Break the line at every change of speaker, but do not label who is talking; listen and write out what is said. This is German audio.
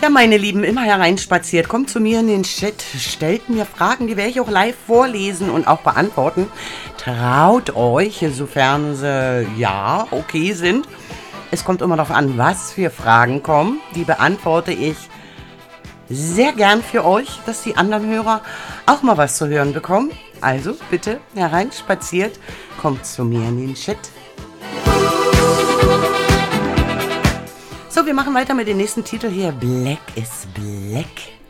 Ja, meine Lieben, immer hereinspaziert. Kommt zu mir in den Chat, stellt mir Fragen, die werde ich auch live vorlesen und auch beantworten. Traut euch, sofern sie ja okay sind. Es kommt immer darauf an, was für Fragen kommen. Die beantworte ich sehr gern für euch, dass die anderen Hörer auch mal was zu hören bekommen. Also bitte hereinspaziert, kommt zu mir in den Chat. So, wir machen weiter mit dem nächsten Titel hier. Black is Black.